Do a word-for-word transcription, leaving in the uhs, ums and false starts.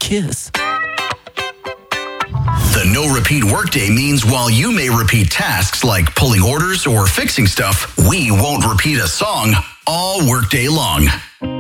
kiss. The no repeat workday means while you may repeat tasks like pulling orders or fixing stuff, we won't repeat a song all workday long.